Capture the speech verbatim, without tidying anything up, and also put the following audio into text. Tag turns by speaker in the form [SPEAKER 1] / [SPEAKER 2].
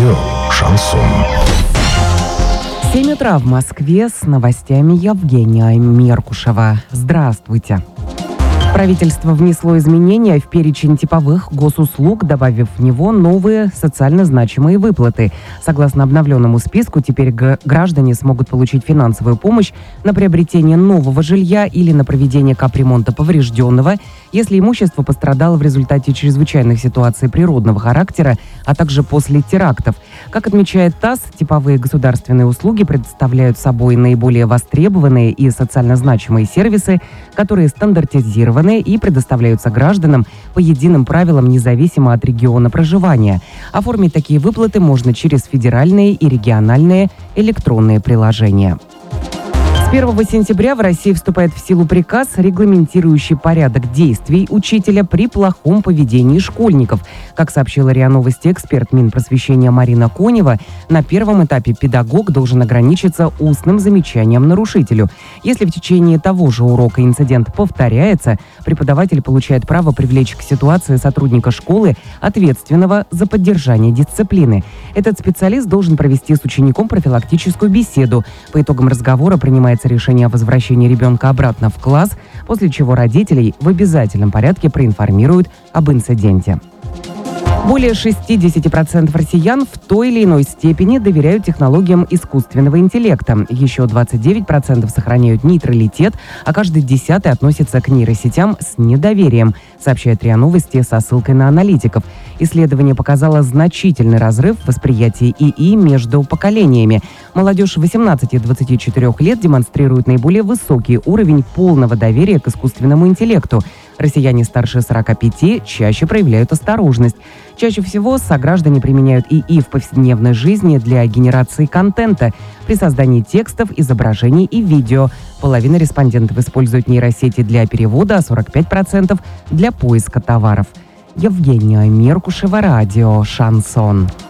[SPEAKER 1] Радио «Шансон».
[SPEAKER 2] семь утра в Москве, с новостями Евгения Меркушева. Здравствуйте. Правительство внесло изменения в перечень типовых госуслуг, добавив в него новые социально значимые выплаты. Согласно обновленному списку, теперь граждане смогут получить финансовую помощь на приобретение нового жилья или на проведение капремонта поврежденного, если имущество пострадало в результате чрезвычайных ситуаций природного характера, а также после терактов. Как отмечает ТАСС, типовые государственные услуги представляют собой наиболее востребованные и социально значимые сервисы, которые стандартизированы и предоставляются гражданам по единым правилам независимо от региона проживания. Оформить такие выплаты можно через федеральные и региональные электронные приложения. С первого сентября в России вступает в силу приказ, регламентирующий порядок действий учителя при плохом поведении школьников. Как сообщила РИА Новости эксперт Минпросвещения Марина Конева, на первом этапе педагог должен ограничиться устным замечанием нарушителю. Если в течение того же урока инцидент повторяется, преподаватель получает право привлечь к ситуации сотрудника школы, ответственного за поддержание дисциплины. Этот специалист должен провести с учеником профилактическую беседу. По итогам разговора принимается решение о возвращении ребенка обратно в класс, после чего родителей в обязательном порядке проинформируют об инциденте. Более шестьдесят процентов россиян в той или иной степени доверяют технологиям искусственного интеллекта. Еще двадцать девять процентов сохраняют нейтралитет, а каждый десятый относится к нейросетям с недоверием, сообщает РИА Новости со ссылкой на аналитиков. Исследование показало значительный разрыв в восприятии ИИ между поколениями. Молодежь восемнадцати-двадцати четырёх лет демонстрирует наиболее высокий уровень полного доверия к искусственному интеллекту. Россияне старше сорока пяти чаще проявляют осторожность. Чаще всего сограждане применяют ИИ в повседневной жизни для генерации контента, при создании текстов, изображений и видео. Половина респондентов используют нейросети для перевода, а сорок пять процентов для поиска товаров. Евгения Меркушева, радио «Шансон».